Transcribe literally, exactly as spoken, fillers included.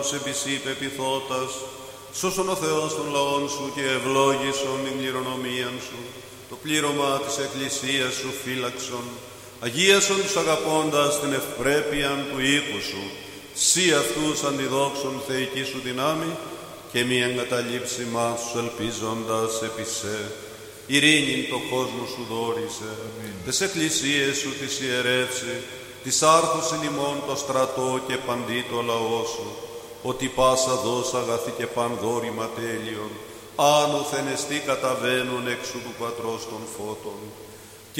επί σοι πεποιθώτας, σώσον ο Θεός των λαών σου και ευλόγησον την κληρονομίαν σου, το πλήρωμα της Εκκλησίας σου φύλαξον, αγίασον τους αγαπώντας την ευπρέπειαν του οίκου σου, σύ αυτούς αντιδόξων θεϊκή σου δυνάμει, και μη εγκαταλείψει μας τους ελπίζοντας επί σε. Ειρήνην το κόσμο σου δόρισε, τες εκκλησίες σου τις ιερεύσει, της άρχουσιν ημών το στρατό και παντί το λαό σου, ότι πάσα δόσα αγαθή και πανδόρημα τέλειον, άνωθεν εστί καταβαίνουν έξω του Πατρός των φώτων.